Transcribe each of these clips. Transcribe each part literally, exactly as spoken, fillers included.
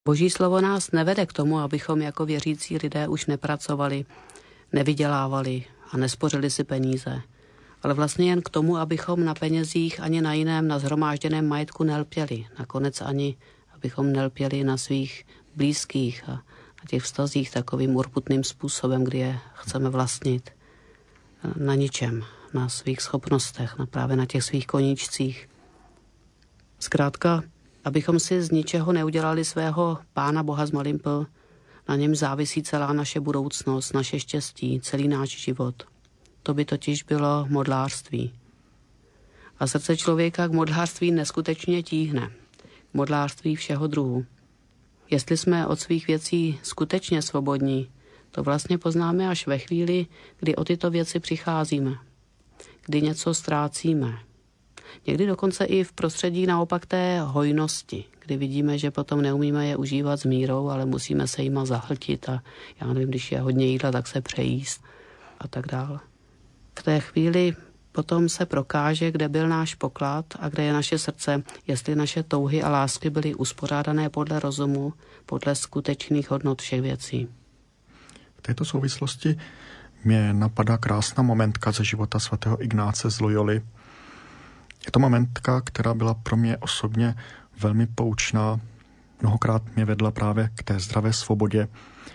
Boží slovo nás nevede k tomu, abychom jako věřící lidé už nepracovali, nevydělávali a nespořili si peníze. Ale vlastně jen k tomu, abychom na penězích ani na jiném nashromážděném majetku nelpěli. Nakonec ani, abychom nelpěli na svých blízkých a na těch vztazích takovým urputným způsobem, kdy je chceme vlastnit. Na ničem, na svých schopnostech, na právě na těch svých koníčcích. Zkrátka, abychom si z ničeho neudělali svého Pána Boha z malým p, na něm závisí celá naše budoucnost, naše štěstí, celý náš život. To by totiž bylo modlářství. A srdce člověka k modlářství neskutečně tíhne. K modlářství všeho druhu. Jestli jsme od svých věcí skutečně svobodní, to vlastně poznáme až ve chvíli, kdy o tyto věci přicházíme. Kdy něco ztrácíme. Někdy dokonce i v prostředí naopak té hojnosti, kdy vidíme, že potom neumíme je užívat s mírou, ale musíme se jima zahltit a já nevím, když je hodně jídla, tak se přejíst a tak dále. V té chvíli potom se prokáže, kde byl náš poklad a kde je naše srdce, jestli naše touhy a lásky byly uspořádané podle rozumu, podle skutečných hodnot všech věcí. V této souvislosti mě napadá krásná momentka ze života svatého Ignáce z Loyoly. Je to momentka, která byla pro mě osobně velmi poučná. Mnohokrát mě vedla právě k té zdravé svobodě.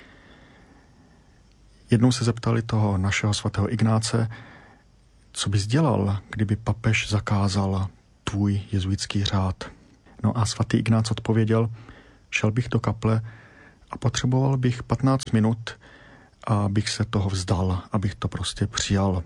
Jednou se zeptali toho našeho svatého Ignáce, co bys dělal, kdyby papež zakázal tvůj jezuitský řád. No a svatý Ignác odpověděl, šel bych do kaple a potřeboval bych patnáct minut, abych se toho vzdal, abych to prostě přijal.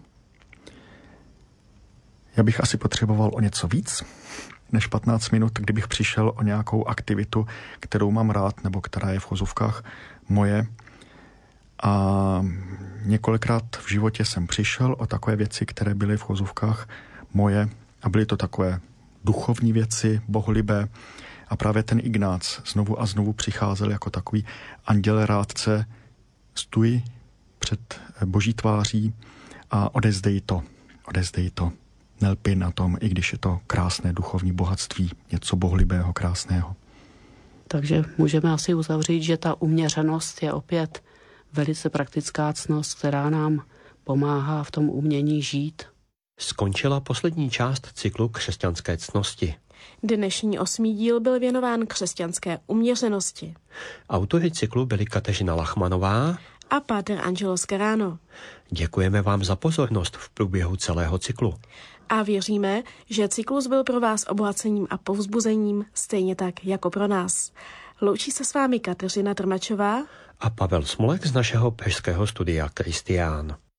Já bych asi potřeboval o něco víc než patnáct minut, kdybych přišel o nějakou aktivitu, kterou mám rád, nebo která je v uvozovkách moje. A několikrát v životě jsem přišel o takové věci, které byly v uvozovkách moje a byly to takové duchovní věci, bohulibé. A právě ten Ignác znovu a znovu přicházel jako takový anděl rádce, stůj před Boží tváří a odezdej to, odezdej to. Nelpi na tom, i když je to krásné duchovní bohatství, něco bohulibého, krásného. Takže můžeme asi uzavřít, že ta uměřenost je opět velice praktická ctnost, která nám pomáhá v tom umění žít. Skončila poslední část cyklu křesťanské ctnosti. Dnešní osmý díl byl věnován křesťanské uměřenosti. Autory cyklu byli Kateřina Lachmanová a páter Angelo Scarano. Děkujeme vám za pozornost v průběhu celého cyklu. A věříme, že cyklus byl pro vás obohacením a povzbuzením, stejně tak jako pro nás. Loučí se s vámi Kateřina Trmačová a Pavel Smolek z našeho pražského studia Kristián.